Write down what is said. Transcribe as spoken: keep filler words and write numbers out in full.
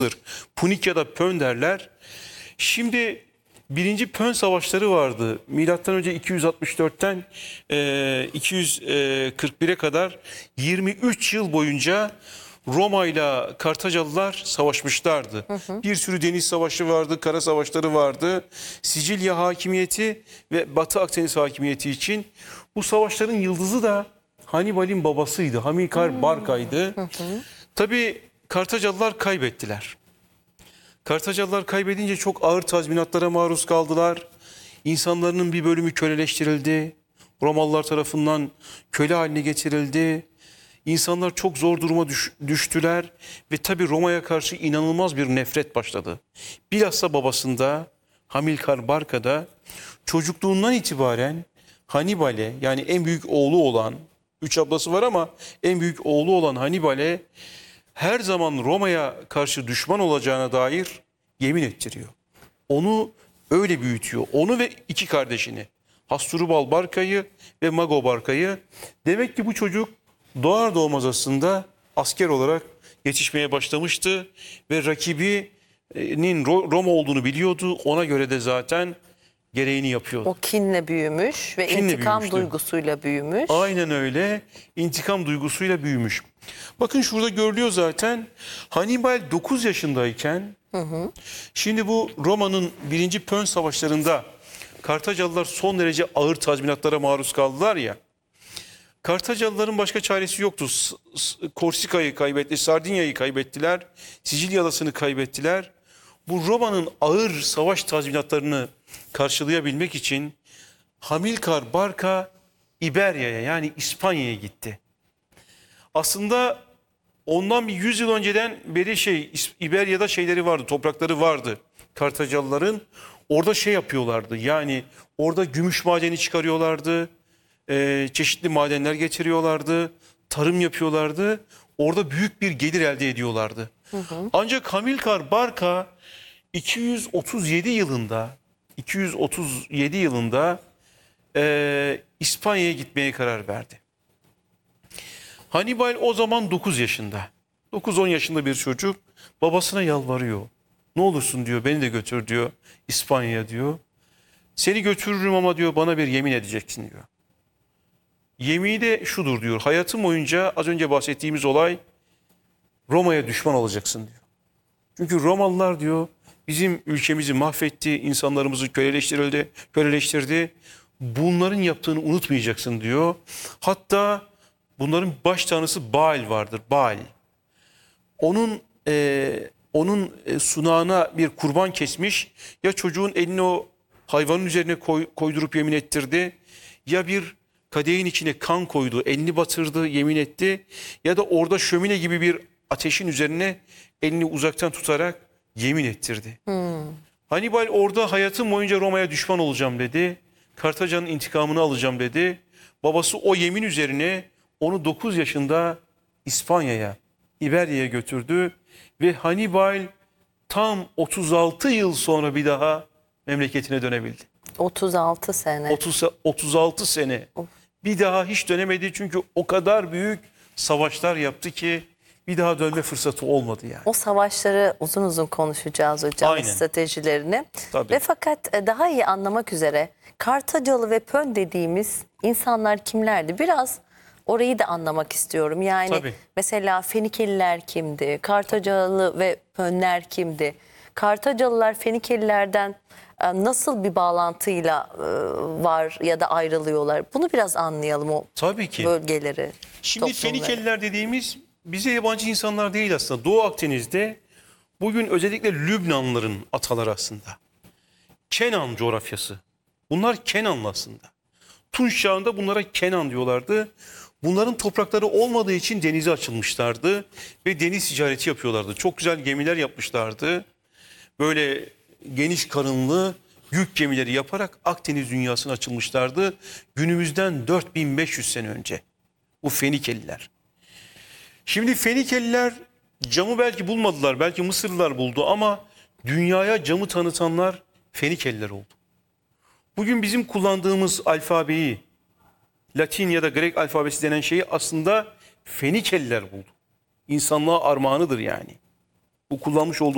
Punik ya da Pön derler. Şimdi birinci Pön savaşları vardı. Milattan önce iki yüz altmış dörtten iki yüz kırk bire kadar yirmi üç yıl boyunca Roma ile Kartacalılar savaşmışlardı. Hı hı. Bir sürü deniz savaşı vardı, kara savaşları vardı. Sicilya hakimiyeti ve Batı Akdeniz hakimiyeti için bu savaşların yıldızı da Hannibal'in babasıydı. Hamilkar hmm. Barca'ydı. Hı hı. Tabii Kartacalılar kaybettiler. Kartacalılar kaybedince çok ağır tazminatlara maruz kaldılar. İnsanların bir bölümü köleleştirildi. Romalılar tarafından köle haline getirildi. İnsanlar çok zor duruma düş, düştüler ve tabii Roma'ya karşı inanılmaz bir nefret başladı. Bilhassa babasında, Hamilkar Barca'da çocukluğundan itibaren Hannibal'e, yani en büyük oğlu olan, üç ablası var ama en büyük oğlu olan Hannibal'e her zaman Roma'ya karşı düşman olacağına dair yemin ettiriyor. Onu öyle büyütüyor. Onu ve iki kardeşini, Hasdrubal Barca'yı ve Mago Barca'yı. Demek ki bu çocuk doğar doğmaz aslında asker olarak yetişmeye başlamıştı ve rakibinin Roma olduğunu biliyordu. Ona göre de zaten gereğini yapıyordu. O kinle büyümüş ve kinle intikam büyümüştü. duygusuyla büyümüş. Aynen öyle. İntikam duygusuyla büyümüş. Bakın şurada görülüyor zaten. Hannibal dokuz yaşındayken, hı hı. Şimdi bu Roma'nın birinci Pön savaşlarında Kartacalılar son derece ağır tazminatlara maruz kaldılar ya. Kartacalıların başka çaresi yoktu. Korsika'yı kaybetti, Sardinya'yı kaybettiler, Sicilya adasını kaybettiler. Bu Roma'nın ağır savaş tazminatlarını karşılayabilmek için Hamilkar Barca İberya'ya, yani İspanya'ya gitti. Aslında ondan bir yüz yıl önceden beri şey İberya'da şeyleri vardı, toprakları vardı Kartacalıların. Orada şey yapıyorlardı, yani orada gümüş madeni çıkarıyorlardı, e, çeşitli madenler getiriyorlardı, tarım yapıyorlardı. Orada büyük bir gelir elde ediyorlardı. Hı hı. Ancak Hamilkar Barca iki yüz otuz yedi yılında iki yüz otuz yedi yılında e, İspanya'ya gitmeye karar verdi. Hannibal o zaman dokuz yaşında. dokuz on yaşında bir çocuk babasına yalvarıyor. Ne olursun diyor, beni de götür diyor İspanya'ya diyor. Seni götürürüm ama diyor bana bir yemin edeceksin diyor. Yemini de şudur diyor. Hayatım boyunca az önce bahsettiğimiz olay, Roma'ya düşman olacaksın diyor. Çünkü Romalılar diyor bizim ülkemizi mahvetti, insanlarımızı köleleştirildi, köleleştirdi. Bunların yaptığını unutmayacaksın diyor. Hatta bunların baş tanrısı Baal vardır, Baal. Onun e, onun sunağına bir kurban kesmiş, ya çocuğun elini o hayvanın üzerine koy, koydurup yemin ettirdi, ya bir kadehin içine kan koydu, elini batırdı, yemin etti, ya da orada şömine gibi bir ateşin üzerine elini uzaktan tutarak yemin ettirdi. Hmm. Hannibal orada hayatım boyunca Roma'ya düşman olacağım dedi. Kartaca'nın intikamını alacağım dedi. Babası o yemin üzerine onu dokuz yaşında İspanya'ya, İberya'ya götürdü ve Hannibal tam otuz altı yıl sonra bir daha memleketine dönebildi. otuz altı sene. otuz, otuz altı sene. Of. Bir daha hiç dönemedi çünkü o kadar büyük savaşlar yaptı ki bir daha dönme fırsatı olmadı yani. O savaşları uzun uzun konuşacağız hocam, aynen, stratejilerini. Tabii. Ve fakat daha iyi anlamak üzere Kartacalı ve Pön dediğimiz insanlar kimlerdi? Biraz orayı da anlamak istiyorum. Yani tabii, mesela Fenikeliler kimdi? Kartacalı ve Pönler kimdi? Kartacalılar Fenikelilerden nasıl bir bağlantıyla var ya da ayrılıyorlar? Bunu biraz anlayalım, o tabii ki bölgeleri. Şimdi Fenikeliler dediğimiz bize yabancı insanlar değil aslında. Doğu Akdeniz'de bugün özellikle Lübnanlıların ataları aslında. Kenan coğrafyası. Bunlar Kenanlı aslında. Tunç çağında bunlara Kenan diyorlardı. Bunların toprakları olmadığı için denize açılmışlardı ve deniz ticareti yapıyorlardı. Çok güzel gemiler yapmışlardı. Böyle geniş karınlı yük gemileri yaparak Akdeniz dünyasına açılmışlardı. Günümüzden dört bin beş yüz sene önce. Bu Fenikeliler. Şimdi Fenikeliler camı belki bulmadılar, belki Mısırlılar buldu ama dünyaya camı tanıtanlar Fenikeliler oldu. Bugün bizim kullandığımız alfabeyi, Latin ya da Grek alfabesi denen şeyi aslında Fenikeliler buldu. İnsanlığa armağanıdır yani. Bu kullanmış olduğu